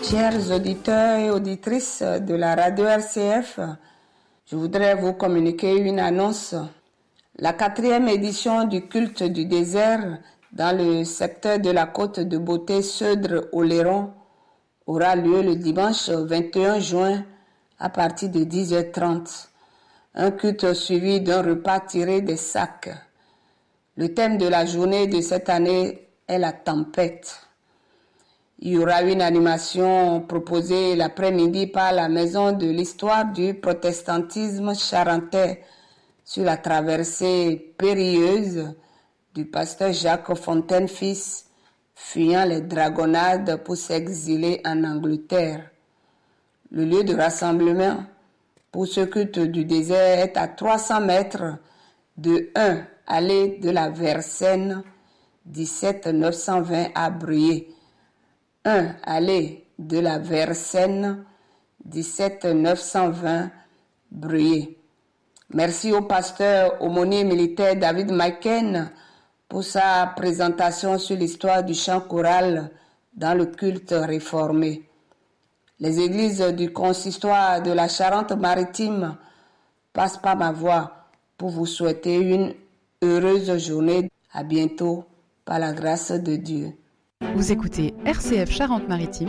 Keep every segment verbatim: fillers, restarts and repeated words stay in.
Chers auditeurs et auditrices de la radio R C F, je voudrais vous communiquer une annonce. La quatrième édition du culte du désert dans le secteur de la côte de beauté Seudre-Oléron aura lieu le dimanche vingt et un juin à partir de dix heures trente. Un culte suivi d'un repas tiré des sacs. Le thème de la journée de cette année est la tempête. Il y aura une animation proposée l'après-midi par la Maison de l'Histoire du protestantisme charentais sur la traversée périlleuse du pasteur Jacques Fontaine fils, fuyant les dragonnades pour s'exiler en Angleterre. Le lieu de rassemblement pour ce culte du désert est à trois cents mètres de un allée de la Versaine, dix-sept neuf cent vingt à Bruyères. un allée de la Versaine, dix-sept neuf cent vingt, Bruyères. Merci au pasteur aumônier militaire David Maiken pour sa présentation sur l'histoire du chant choral dans le culte réformé. Les églises du consistoire de la Charente-Maritime passent par ma voix pour vous souhaiter une heureuse journée. À bientôt, par la grâce de Dieu. Vous écoutez R C F Charente-Maritime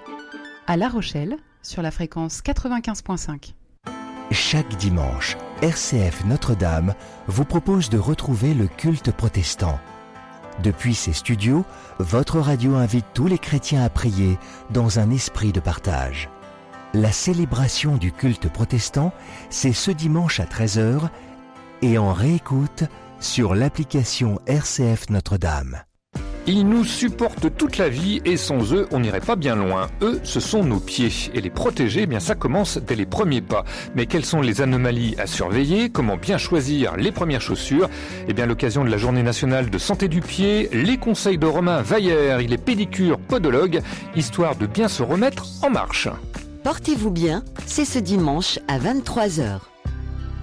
à La Rochelle sur la fréquence quatre-vingt-quinze virgule cinq. Chaque dimanche, R C F Notre-Dame vous propose de retrouver le culte protestant. Depuis ses studios, votre radio invite tous les chrétiens à prier dans un esprit de partage. La célébration du culte protestant, c'est ce dimanche à treize heures et en réécoute sur l'application R C F Notre-Dame. Ils nous supportent toute la vie et sans eux, on n'irait pas bien loin. Eux, ce sont nos pieds. Et les protéger, eh bien, ça commence dès les premiers pas. Mais quelles sont les anomalies à surveiller? Comment bien choisir les premières chaussures? Eh bien, à l'occasion de la Journée nationale de santé du pied, les conseils de Romain Vaillère, il est pédicure podologue, histoire de bien se remettre en marche. Portez-vous bien, c'est ce dimanche à vingt-trois heures.